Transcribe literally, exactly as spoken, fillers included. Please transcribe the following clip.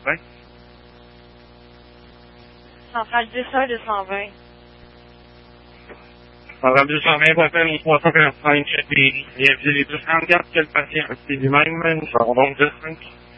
vingt. Centrale deux cent deux cent vingt. Centrale deux cent vingt, appel au trois cent quarante-cinq, et il y a les deux cent quarante, quel patient, c'est lui-même, nous avons donc deux cinq.